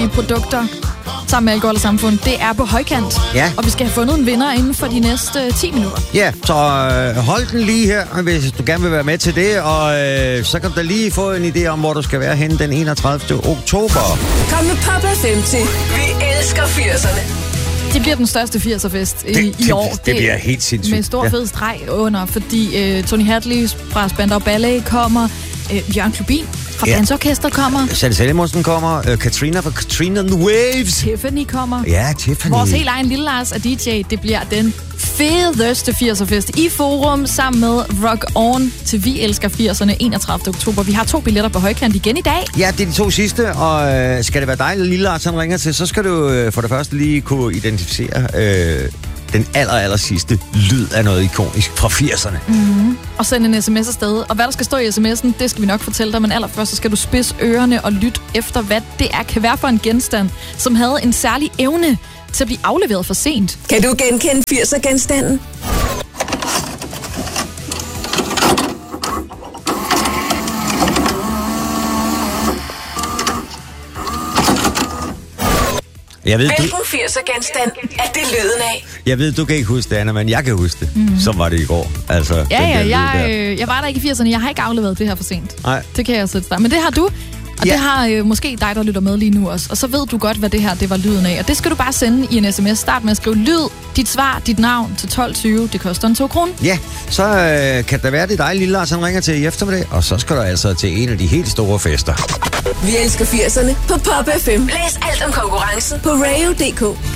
alkoholfrie produkter sammen med Alkohol og Samfund, det er på højkant. Ja. Og vi skal have fundet en vinder inden for de næste 10 minutter. Ja, så hold den lige her, hvis du gerne vil være med til det, og så kan du da lige få en idé om, hvor du skal være henne den 31. oktober. Kom med Pop FM til Vi elsker 80'erne. Det bliver den største 80'er-fest i år. Det bliver helt sindssygt. Med stor fed streg under, fordi Tony Hadley fra Spandau Ballet kommer, Jørgen Klubin fra Dansorkester kommer. Sally Salomonsen kommer, Katrina fra Katrina and the Waves. Tiffany kommer. Ja, Tiffany. Vores helt egen Lille Lars er DJ. Det bliver den fedeste 80'er-fest i Forum sammen med Rock On til Vi elsker 80'erne 31. oktober. Vi har 2 billetter på højkant igen i dag. Ja, det er de 2 sidste, og skal det være dig, Lille Lars, han ringer til, så skal du for det første lige kunne identificere den aller sidste lyd af noget ikonisk fra 80'erne. Mm-hmm. Og sende en sms afsted. Og hvad der skal stå i sms'en, det skal vi nok fortælle dig, men allerførst så skal du spidse ørerne og lytte efter, hvad det kan være for en genstand, som havde en særlig evne til at blive afleveret for sent. Kan du genkende 80'er-genstanden? Hvilken 80'er-genstand er det lyden af? Jeg ved, du kan ikke huske det, Anna, men jeg kan huske det. Mm-hmm. Så var det i går. Altså, jeg var der ikke i 80'erne. Jeg har ikke afleveret det her for sent. Nej. Det kan jeg sætte dig. Men det har du. Og det har måske dig, der lytter med lige nu også. Og så ved du godt, hvad det her det var lyden af. Og det skal du bare sende i en sms. Start med at skrive lyd, dit svar, dit navn til 12.20. Det koster en 2 kroner. Ja, så kan der være det dig, Lille Lars, han ringer til i eftermiddag. Og så skal du altså til en af de helt store fester. Vi elsker 80'erne på Pop FM. Læs alt om konkurrencen på radio.dk.